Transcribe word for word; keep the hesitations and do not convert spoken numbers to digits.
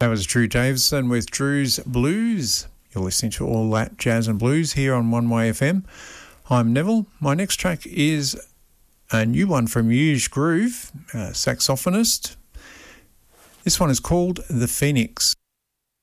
That was Drew Davison with Drew's Blues. You're listening to All That Jazz and Blues here on One Way F M. I'm Neville. My next track is a new one from Huge Groove, a saxophonist. This one is called The Phoenix.